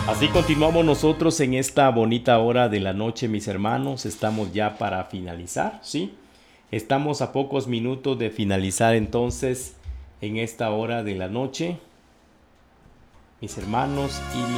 Así continuamos nosotros en esta bonita hora de la noche, mis hermanos. Estamos ya para finalizar, ¿sí? Estamos a pocos minutos de finalizar entonces en esta hora de la noche, mis hermanos y